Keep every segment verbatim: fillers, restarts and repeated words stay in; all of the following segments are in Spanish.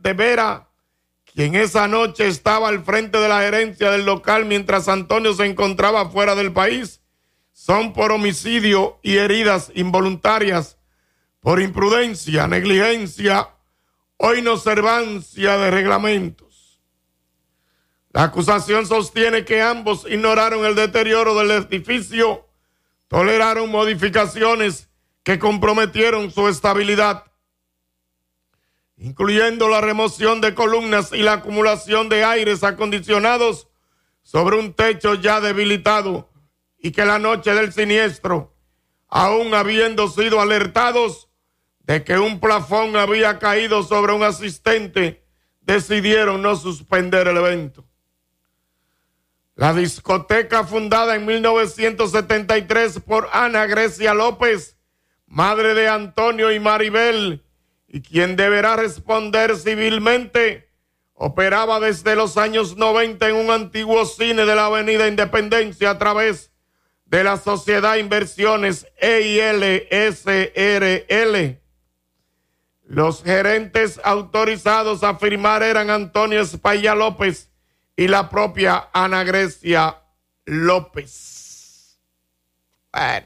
Vera, quien esa noche estaba al frente de la gerencia del local mientras Antonio se encontraba fuera del país, son por homicidio y heridas involuntarias, por imprudencia, negligencia o inobservancia de reglamentos. La acusación sostiene que ambos ignoraron el deterioro del edificio, toleraron modificaciones que comprometieron su estabilidad, incluyendo la remoción de columnas y la acumulación de aires acondicionados sobre un techo ya debilitado, y que la noche del siniestro, aún habiendo sido alertados de que un plafón había caído sobre un asistente, decidieron no suspender el evento. La discoteca, fundada en mil novecientos setenta y tres por Ana Grecia López, madre de Antonio y Maribel, y quien deberá responder civilmente, operaba desde los años noventa en un antiguo cine de la Avenida Independencia a través de la Sociedad Inversiones E I L S R L. Los gerentes autorizados a firmar eran Antonio España López y la propia Ana Grecia López. Bueno.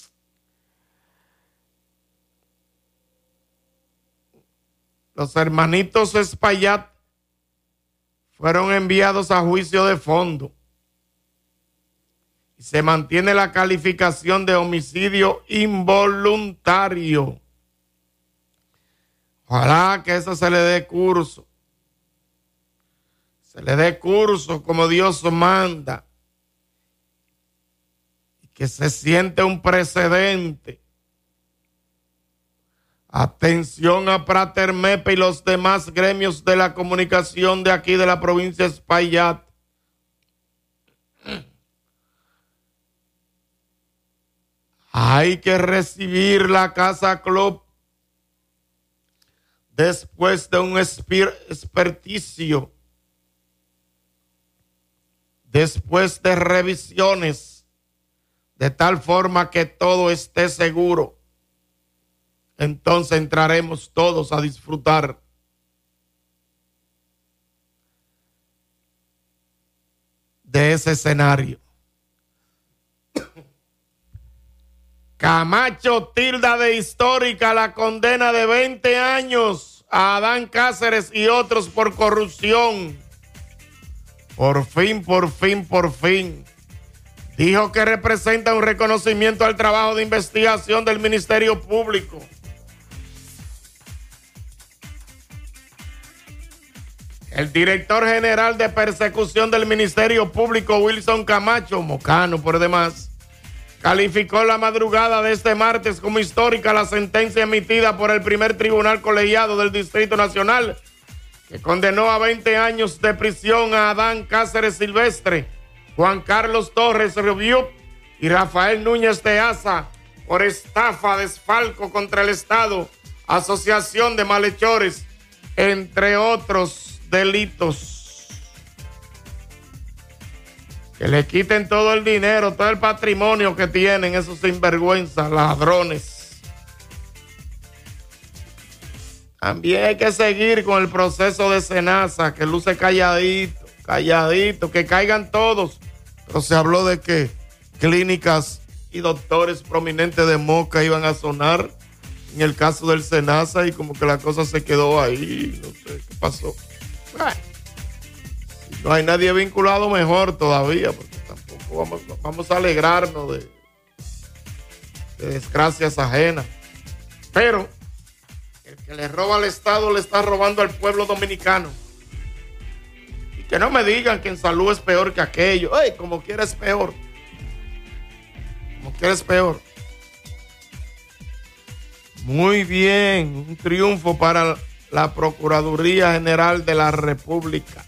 Los hermanitos Espaillat fueron enviados a juicio de fondo y se mantiene la calificación de homicidio involuntario. Ojalá que eso se le dé curso. Se le dé curso como Dios manda. Y que se siente un precedente. Atención a Pratermepe y los demás gremios de la comunicación de aquí de la provincia de Espaillat. Hay que recibir la Casa Club después de un experticio, después de revisiones, de tal forma que todo esté seguro. Entonces entraremos todos a disfrutar de ese escenario. Camacho tilda de histórica la condena de veinte años a Adán Cáceres y otros por corrupción. Por fin, por fin, por fin. Dijo que representa un reconocimiento al trabajo de investigación del Ministerio Público. El director general de persecución del Ministerio Público, Wilson Camacho, mocano por demás, calificó la madrugada de este martes como histórica la sentencia emitida por el primer tribunal colegiado del Distrito Nacional, que condenó a veinte años de prisión a Adán Cáceres Silvestre, Juan Carlos Torres Rubio y Rafael Núñez de Asa por estafa, desfalco contra el Estado, asociación de malhechores, entre otros delitos. Que le quiten todo el dinero, todo el patrimonio que tienen esos sinvergüenzas, ladrones. También hay que seguir con el proceso de Senasa, que luce calladito, calladito, que caigan todos. Pero se habló de que clínicas y doctores prominentes de Moca iban a sonar en el caso del Senasa y como que la cosa se quedó ahí, no sé qué pasó. Ay. No hay nadie vinculado, mejor todavía, porque tampoco vamos, vamos a alegrarnos de, de desgracias ajenas. Pero el que le roba al Estado le está robando al pueblo dominicano. Y que no me digan que en salud es peor que aquello. Ay, como quiera es peor. Como quiera es peor. Muy bien, un triunfo para la Procuraduría General de la República.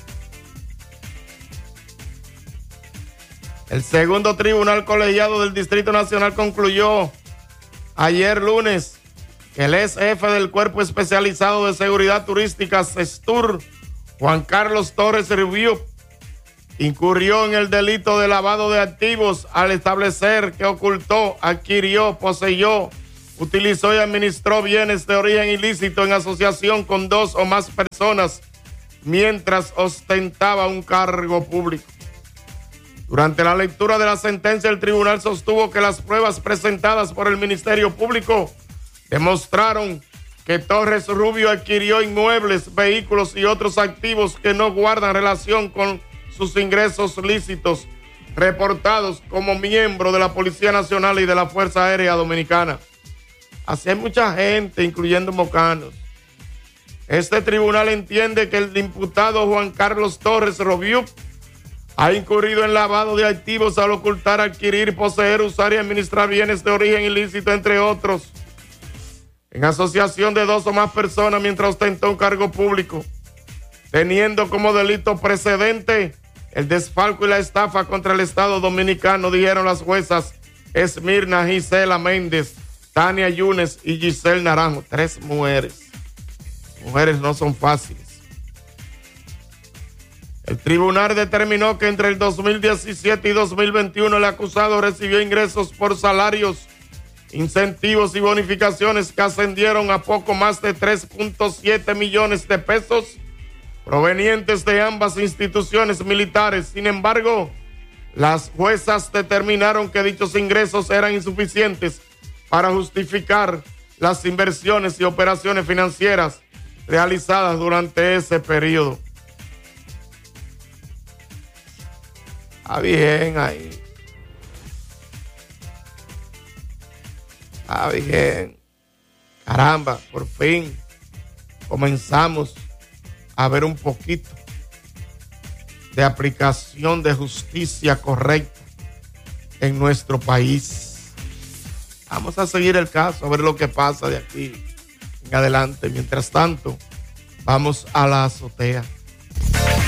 El segundo tribunal colegiado del Distrito Nacional concluyó ayer lunes que el ex jefe del Cuerpo Especializado de Seguridad Turística, CESTUR, Juan Carlos Torres Rubio, incurrió en el delito de lavado de activos al establecer que ocultó, adquirió, poseyó utilizó y administró bienes de origen ilícito en asociación con dos o más personas mientras ostentaba un cargo público. Durante la lectura de la sentencia, el tribunal sostuvo que las pruebas presentadas por el Ministerio Público demostraron que Torres Rubio adquirió inmuebles, vehículos y otros activos que no guardan relación con sus ingresos lícitos reportados como miembro de la Policía Nacional y de la Fuerza Aérea Dominicana. Así hay mucha gente, incluyendo mocanos. Este tribunal entiende que el imputado Juan Carlos Torres Rubio ha incurrido en lavado de activos al ocultar, adquirir, poseer, usar y administrar bienes de origen ilícito, entre otros, en asociación de dos o más personas mientras ostentó un cargo público, teniendo como delito precedente el desfalco y la estafa contra el Estado Dominicano, dijeron las juezas Esmirna Gisela Méndez, Tania Yunes y Giselle Naranjo. Tres mujeres. Mujeres no son fáciles. El tribunal determinó que entre el dos mil diecisiete y dos mil veintiuno el acusado recibió ingresos por salarios, incentivos y bonificaciones que ascendieron a poco más de tres punto siete millones de pesos provenientes de ambas instituciones militares. Sin embargo, las juezas determinaron que dichos ingresos eran insuficientes para justificar las inversiones y operaciones financieras realizadas durante ese periodo. Está bien ahí. Está bien. Caramba, por fin comenzamos a ver un poquito de aplicación de justicia correcta en nuestro país. Vamos a seguir el caso, a ver lo que pasa de aquí en adelante. Mientras tanto, vamos a la azotea.